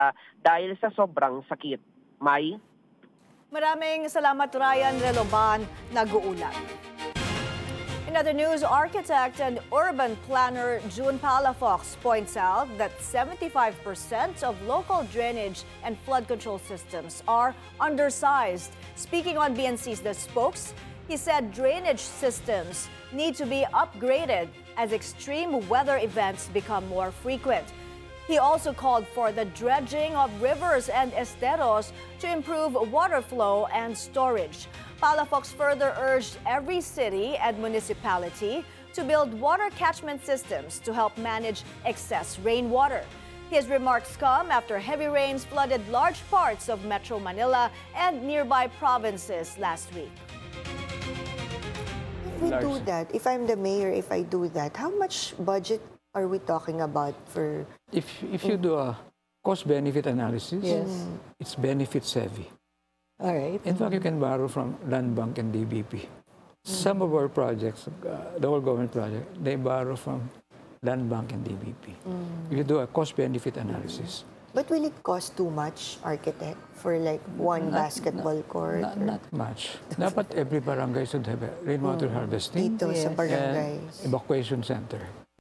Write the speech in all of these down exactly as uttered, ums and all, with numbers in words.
dahil sa sobrang sakit. May? Maraming salamat, Ryan Reloban, nag-uulat. In other news, architect and urban planner June Palafox points out that seventy-five percent of local drainage and flood control systems are undersized. Speaking on B N C's The Spokes, he said drainage systems need to be upgraded as extreme weather events become more frequent. He also called for the dredging of rivers and esteros to improve water flow and storage. Palafox further urged every city and municipality to build water catchment systems to help manage excess rainwater. His remarks come after heavy rains flooded large parts of Metro Manila and nearby provinces last week. If we do that, if I'm the mayor, if I do that, how much budget are we talking about for... If, if you do a cost-benefit analysis, Yes. it's benefits-heavy. All right. In fact, you can borrow from Land Bank and D B P. Some of our projects, uh, the whole government project, they borrow from Land Bank and D B P. If you do a cost-benefit analysis. But will it cost too much, architect, for like one Not- basketball court? Not, or not much. Dapat every barangay should have a rainwater harvesting dito sa Yes. barangays? and evacuation center.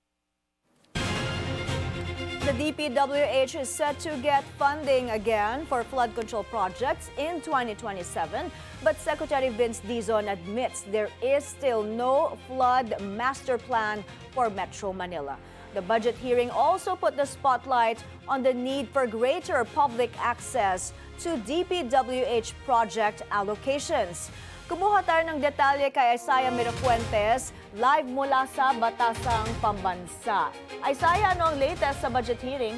The D P W H is set to get funding again for flood control projects in twenty twenty-seven, but Secretary Vince Dizon admits there is still no flood master plan for Metro Manila. The budget hearing also put the spotlight on the need for greater public access to D P W H project allocations. Kumuha tayo ng detalye kay Isaiah Mirafuentes, live mula sa Batasang Pambansa. Isaiah, ano ang latest sa budget hearing?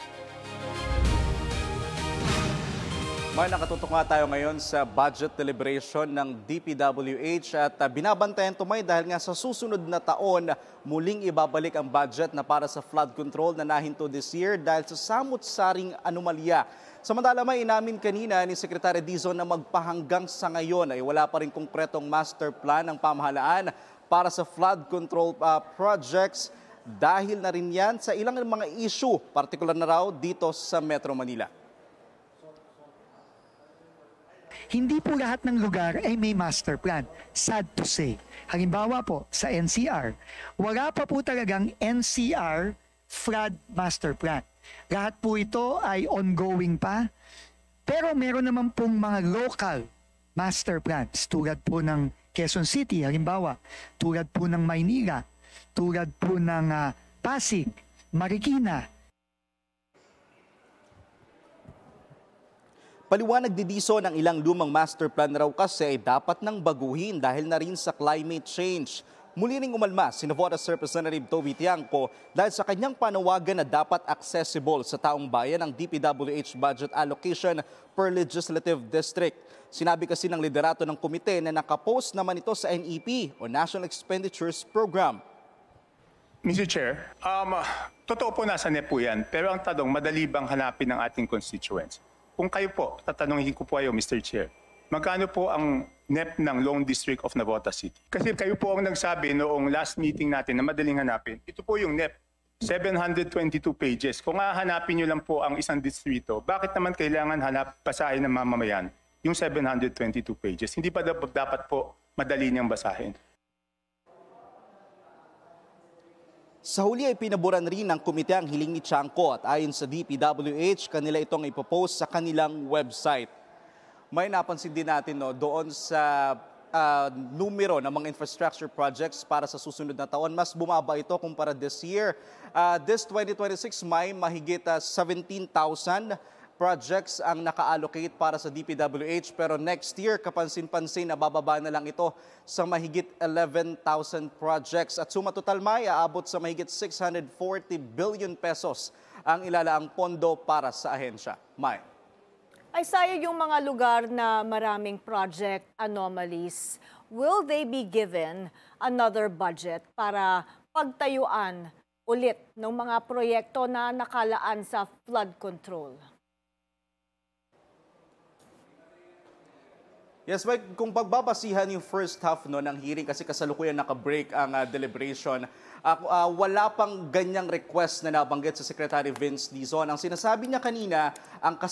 May nakatutok nga tayo ngayon sa budget deliberation ng D P W H at uh, binabantayan tumay dahil nga sa susunod na taon muling ibabalik ang budget na para sa flood control na nahinto this year dahil sa samut-saring anomalya. Samantala may inamin kanina ni Secretary Dizon na magpahanggang sa ngayon ay wala pa rin konkretong master plan ng pamahalaan para sa flood control uh, projects dahil na rin yan sa ilang mga issue, partikular na raw dito sa Metro Manila. Hindi po lahat ng lugar ay may master plan. Sad to say. Halimbawa po, sa N C R, wala pa po talagang N C R flood master plan. Lahat po ito ay ongoing pa. Pero meron naman pong mga local master plans tulad po ng Quezon City, halimbawa, tulad po ng Maynila, tulad po ng uh, Pasig, Marikina. Paliwanag ni Dizon ng ilang lumang master plan raw kasi ay dapat nang baguhin dahil na rin sa climate change. Muli ring umalma si Navotas Representative Toby Tiangco dahil sa kanyang panawagan na dapat accessible sa taong bayan ang D P W H budget allocation per legislative district. Sinabi kasi ng liderato ng komite na nakapost naman ito sa N E P o National Expenditures Program. Mister Chair, um, totoo po nasa N E P po yan, pero ang tanong, madali bang hanapin ng ating constituents? Kung kayo po, tatanungin ko po kayo, Mister Chair, magkano po ang N E P ng Lone District of Navotas City? Kasi kayo po ang nagsabi noong last meeting natin na madaling hanapin. Ito po yung N E P, seven hundred twenty-two pages. Kung hahanapin nyo lang po ang isang distrito, bakit naman kailangan hanap basahin ng mamamayan yung seven hundred twenty-two pages? Hindi pa dapat po madali niyang basahin? Sa huli ay pinaboran rin ng komite ang hiling ni Tiangco at ayon sa D P W H, kanila itong ipopost sa kanilang website. May napansin din natin no, doon sa uh, numero ng mga infrastructure projects para sa susunod na taon. Mas bumaba ito kumpara this year. Uh, this twenty twenty-six may mahigit uh, seventeen thousand projects ang naka-allocate para sa D P W H pero next year kapansin-pansin na bababa na lang ito sa mahigit eleven thousand projects at suma total may aabot sa mahigit six hundred forty billion pesos ang ilalaang pondo para sa ahensya. May. Isaiah, yung mga lugar na maraming project anomalies, will they be given another budget para pagtayuan ulit ng mga proyekto na nakalaan sa flood control? Yes, Mike, kung pagbabasihan yung first half no, ng hearing kasi kasalukuyan naka-break ang uh, deliberation, uh, uh, wala pang ganyang request na nabanggit sa Secretary Vince Dizon. Ang sinasabi niya kanina, ang